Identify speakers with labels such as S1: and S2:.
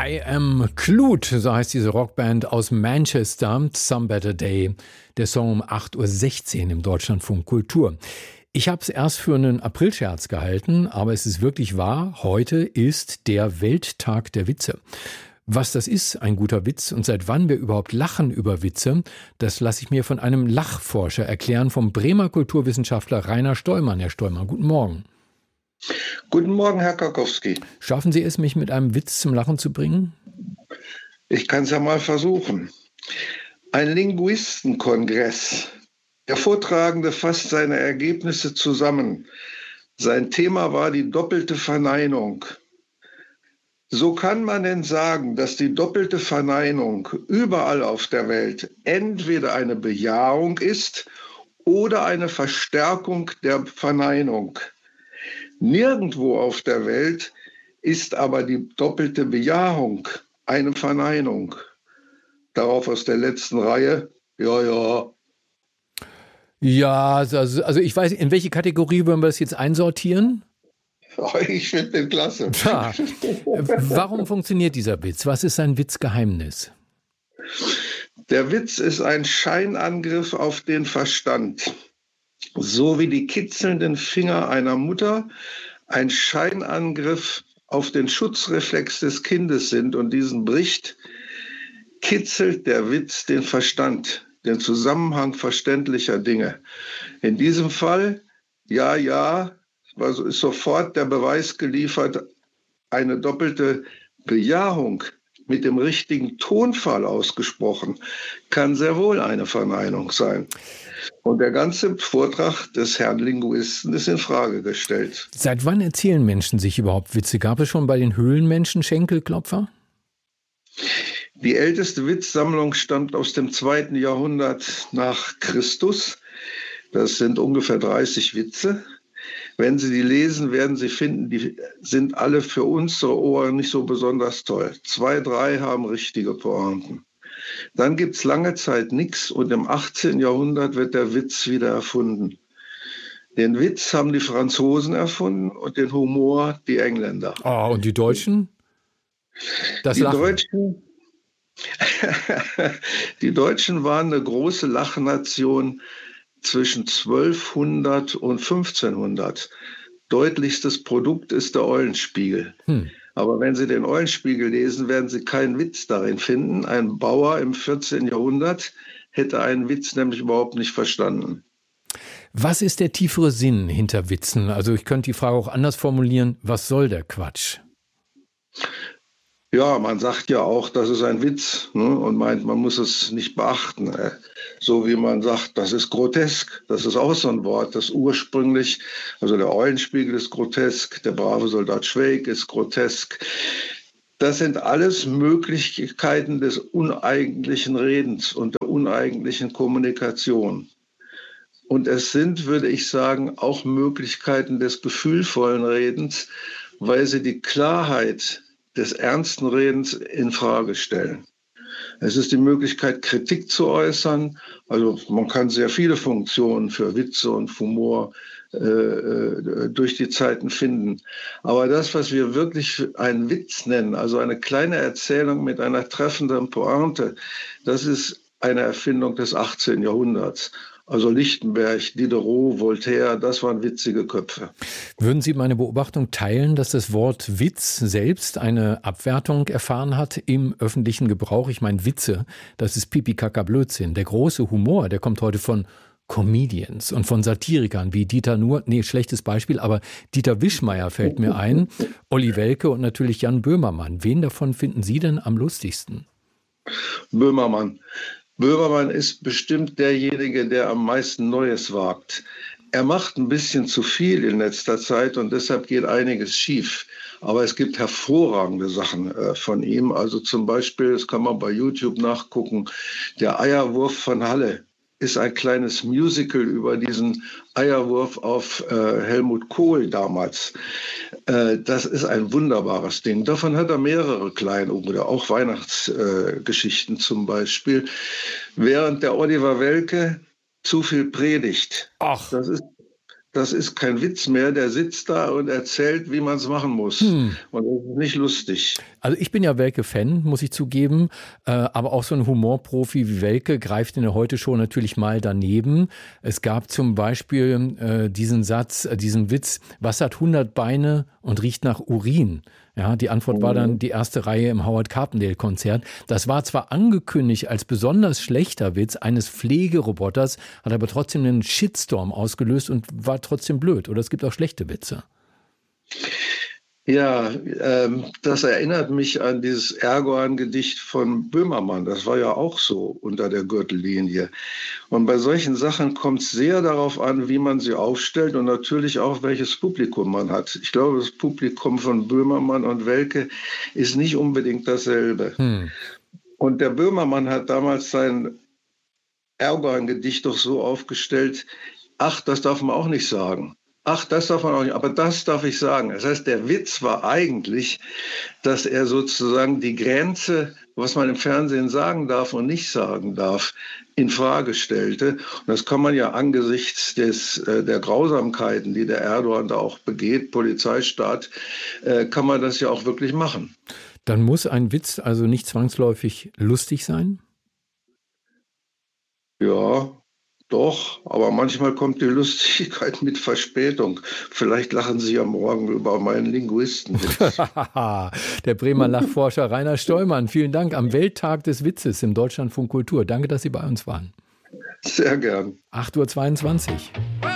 S1: I Am Clute, so heißt diese Rockband aus Manchester, Some Better Day, der Song um 8.16 Uhr im Deutschlandfunk Kultur. Ich habe es erst für einen Aprilscherz gehalten, aber es ist wirklich wahr, heute ist der Welttag der Witze. Was das ist, ein guter Witz, und seit wann wir überhaupt lachen über Witze, das lasse ich mir von einem Lachforscher erklären, vom Bremer Kulturwissenschaftler Rainer Stollmann. Herr Stollmann, guten Morgen.
S2: Guten Morgen, Herr Karkowski.
S1: Schaffen Sie es, mich mit einem Witz zum Lachen zu bringen?
S2: Ich kann es ja mal versuchen. Ein Linguistenkongress. Der Vortragende fasst seine Ergebnisse zusammen. Sein Thema war die doppelte Verneinung. So kann man denn sagen, dass die doppelte Verneinung überall auf der Welt entweder eine Bejahung ist oder eine Verstärkung der Verneinung. Nirgendwo auf der Welt ist aber die doppelte Bejahung eine Verneinung. Darauf aus der letzten Reihe, ja.
S1: Ja, also ich weiß, in welche Kategorie wollen wir das jetzt einsortieren?
S2: Ich finde den klasse.
S1: Ja. Warum funktioniert dieser Witz? Was ist sein Witzgeheimnis?
S2: Der Witz ist ein Scheinangriff auf den Verstand. So wie die kitzelnden Finger einer Mutter ein Scheinangriff auf den Schutzreflex des Kindes sind und diesen bricht, kitzelt der Witz den Verstand, den Zusammenhang verständlicher Dinge. In diesem Fall, ja, ist sofort der Beweis geliefert, eine doppelte Bejahung mit dem richtigen Tonfall ausgesprochen, kann sehr wohl eine Verneinung sein. Und der ganze Vortrag des Herrn Linguisten ist in Frage gestellt.
S1: Seit wann erzählen Menschen sich überhaupt Witze? Gab es schon bei den Höhlenmenschen Schenkelklopfer?
S2: Die älteste Witzsammlung stammt aus dem 2. Jahrhundert nach Christus. Das sind ungefähr 30 Witze. Wenn Sie die lesen, werden Sie finden, die sind alle für unsere Ohren nicht so besonders toll. 2, 3 haben richtige Pointen. Dann gibt es lange Zeit nichts und im 18. Jahrhundert wird der Witz wieder erfunden. Den Witz haben die Franzosen erfunden und den Humor die Engländer.
S1: Oh, und die Deutschen?
S2: Die Deutschen waren eine große Lachnation zwischen 1200 und 1500. Deutlichstes Produkt ist der Eulenspiegel. Aber wenn Sie den Eulenspiegel lesen, werden Sie keinen Witz darin finden. Ein Bauer im 14. Jahrhundert hätte einen Witz nämlich überhaupt nicht verstanden.
S1: Was ist der tiefere Sinn hinter Witzen? Also ich könnte die Frage auch anders formulieren. Was soll der Quatsch?
S2: Ja, man sagt ja auch, das ist ein Witz, ne? Und meint, man muss es nicht beachten. So wie man sagt, das ist grotesk. Das ist auch so ein Wort, das ursprünglich, also der Eulenspiegel ist grotesk, der brave Soldat Schweig ist grotesk. Das sind alles Möglichkeiten des uneigentlichen Redens und der uneigentlichen Kommunikation. Und es sind, würde ich sagen, auch Möglichkeiten des gefühlvollen Redens, weil sie die Klarheit des ernsten Redens in Frage stellen. Es ist die Möglichkeit, Kritik zu äußern. Also man kann sehr viele Funktionen für Witze und Humor durch die Zeiten finden. Aber das, was wir wirklich einen Witz nennen, also eine kleine Erzählung mit einer treffenden Pointe, das ist eine Erfindung des 18. Jahrhunderts. Also Lichtenberg, Diderot, Voltaire, das waren witzige Köpfe.
S1: Würden Sie meine Beobachtung teilen, dass das Wort Witz selbst eine Abwertung erfahren hat im öffentlichen Gebrauch? Ich meine, Witze, das ist Pipi-Kaka-Blödsinn. Der große Humor, der kommt heute von Comedians und von Satirikern wie schlechtes Beispiel, aber Dieter Wischmeyer fällt mir ein, Olli Welke und natürlich Jan Böhmermann. Wen davon finden Sie denn am lustigsten?
S2: Böhmermann ist bestimmt derjenige, der am meisten Neues wagt. Er macht ein bisschen zu viel in letzter Zeit und deshalb geht einiges schief. Aber es gibt hervorragende Sachen von ihm. Also zum Beispiel, das kann man bei YouTube nachgucken, der Eierwurf von Halle ist ein kleines Musical über diesen Eierwurf auf Helmut Kohl damals. Das ist ein wunderbares Ding. Davon hat er mehrere kleine oder auch Weihnachtsgeschichten zum Beispiel. Während der Oliver Welke zu viel predigt.
S1: Ach.
S2: das ist kein Witz mehr, der sitzt da und erzählt, wie man es machen muss. Und das ist nicht lustig.
S1: Also ich bin ja Welke-Fan, muss ich zugeben, aber auch so ein Humorprofi wie Welke greift in der Heute-Show natürlich mal daneben. Es gab zum Beispiel diesen Satz, diesen Witz, was hat 100 Beine und riecht nach Urin? Ja, die Antwort war dann die erste Reihe im Howard Carpendale-Konzert. Das war zwar angekündigt als besonders schlechter Witz eines Pflegeroboters, hat aber trotzdem einen Shitstorm ausgelöst und war trotzdem blöd. Oder es gibt auch schlechte Witze.
S2: Ja, das erinnert mich an dieses Erdogan-Gedicht von Böhmermann. Das war ja auch so unter der Gürtellinie. Und bei solchen Sachen kommt es sehr darauf an, wie man sie aufstellt und natürlich auch, welches Publikum man hat. Ich glaube, das Publikum von Böhmermann und Welke ist nicht unbedingt dasselbe. Und der Böhmermann hat damals sein Erdogan-Gedicht doch so aufgestellt, ach, das darf man auch nicht sagen. Ach, das darf man auch nicht, aber das darf ich sagen. Das heißt, der Witz war eigentlich, dass er sozusagen die Grenze, was man im Fernsehen sagen darf und nicht sagen darf, in Frage stellte. Und das kann man ja angesichts der Grausamkeiten, die der Erdogan da auch begeht, Polizeistaat, kann man das ja auch wirklich machen.
S1: Dann muss ein Witz also nicht zwangsläufig lustig sein?
S2: Ja, doch, aber manchmal kommt die Lustigkeit mit Verspätung. Vielleicht lachen Sie ja morgen über meinen Linguisten.
S1: Der Bremer Lachforscher Rainer Stollmann, vielen Dank am Welttag des Witzes im Deutschlandfunk Kultur. Danke, dass Sie bei uns waren.
S2: Sehr gern.
S1: 8:22 Uhr.